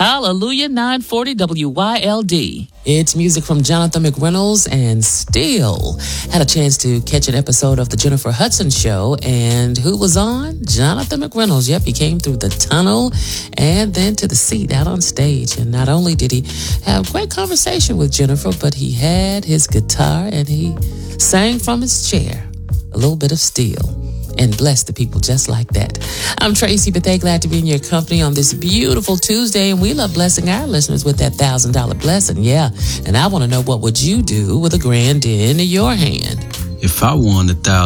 Hallelujah, 940 WYLD. It's music from Jonathan McReynolds, and still had a chance to catch an episode of the Jennifer Hudson Show. And who was on? Jonathan McReynolds. Yep, he came through the tunnel and then to the seat out on stage. And not only did he have great conversation with Jennifer, but he had his guitar and he sang from his chair a little bit of Steel. And bless the people just like that. I'm Tracy Bethea, glad to be in your company on this beautiful Tuesday, and we love blessing our listeners with that $1,000 blessing. Yeah, and I want to know, what would you do with $1,000 in your hand? If I won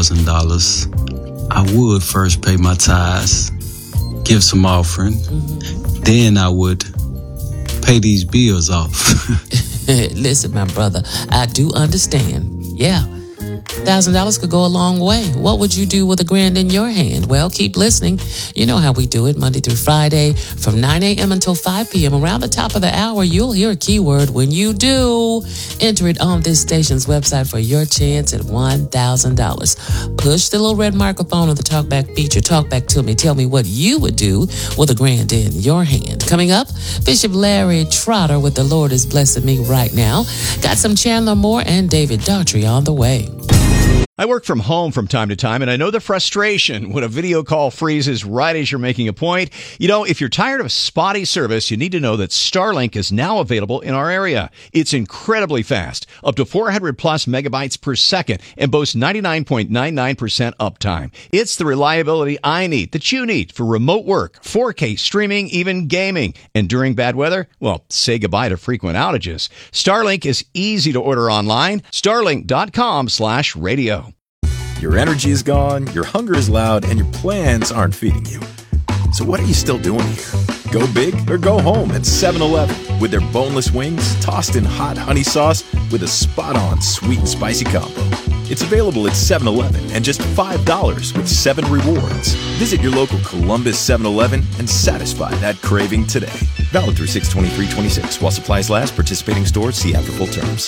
$1,000, I would first pay my tithes, give some offering, then I would pay these bills off. Listen, my brother, I do understand. Yeah. $1,000 could go a long way. What would you do with $1,000 in your hand? Well, keep listening. You know how we do it, Monday through Friday, from 9 a.m. until 5 p.m. Around the top of the hour, you'll hear a keyword. When you do, enter it on this station's website for your chance at $1,000. Push the little red microphone on the TalkBack feature. Talk back to me. Tell me what you would do with $1,000 in your hand. Coming up, Bishop Larry Trotter with The Lord is Blessing Me Right Now. Got some Chandler Moore and David Daughtry on the way. I work from home from time to time, and I know the frustration when a video call freezes right as you're making a point. You know, if you're tired of spotty service, you need to know that Starlink is now available in our area. It's incredibly fast, up to 400 plus megabytes per second, and boasts 99.99% uptime. It's the reliability I need, that you need, for remote work, 4K streaming, even gaming. And during bad weather, well, say goodbye to frequent outages. Starlink is easy to order online. Starlink.com/radio. Your energy is gone, your hunger is loud, and your plans aren't feeding you. So what are you still doing here? Go big or go home at 7-Eleven with their boneless wings tossed in hot honey sauce with a spot-on sweet and spicy combo. It's available at 7-Eleven and just $5 with 7 rewards. Visit your local Columbus 7-Eleven and satisfy that craving today. Valid through 6/23/26 while supplies last. Participating stores, see after full terms.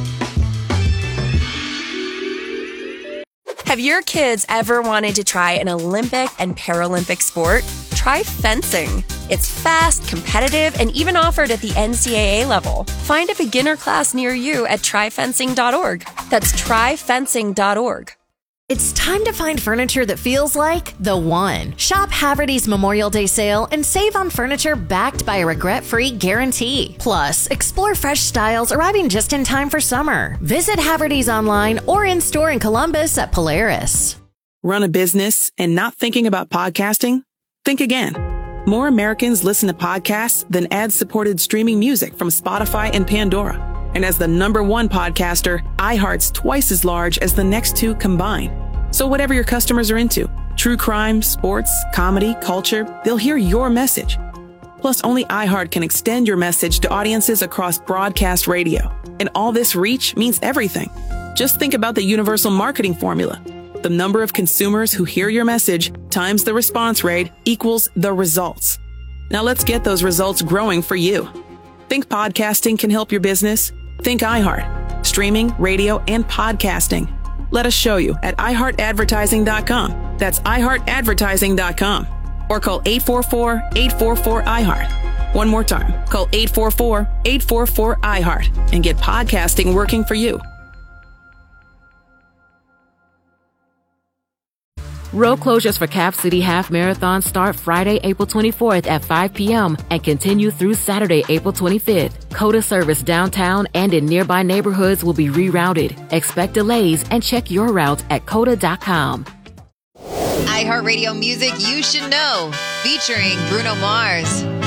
Have your kids ever wanted to try an Olympic and Paralympic sport? Try fencing. It's fast, competitive, and even offered at the NCAA level. Find a beginner class near you at tryfencing.org. That's tryfencing.org. It's time to find furniture that feels like the one. Shop Haverty's Memorial Day sale and save on furniture backed by a regret-free guarantee. Plus, explore fresh styles arriving just in time for summer. Visit Haverty's online or in-store in Columbus at Polaris. Run a business and not thinking about podcasting? Think again. More Americans listen to podcasts than ad-supported streaming music from Spotify and Pandora. And as the #1 podcaster, iHeart's twice as large as the next two combined. So whatever your customers are into, true crime, sports, comedy, culture, they'll hear your message. Plus, only iHeart can extend your message to audiences across broadcast radio. And all this reach means everything. Just think about the universal marketing formula. The number of consumers who hear your message times the response rate equals the results. Now let's get those results growing for you. Think podcasting can help your business? Think iHeart. Streaming, radio, and podcasting. Let us show you at iHeartAdvertising.com. That's iHeartAdvertising.com. Or call 844-844-iHeart. One more time. Call 844-844-iHeart and get podcasting working for you. Road closures for Cap City Half Marathon start Friday, April 24th at 5 p.m. and continue through Saturday, April 25th. COTA service downtown and in nearby neighborhoods will be rerouted. Expect delays and check your route at COTA.com. iHeartRadio music you should know, featuring Bruno Mars.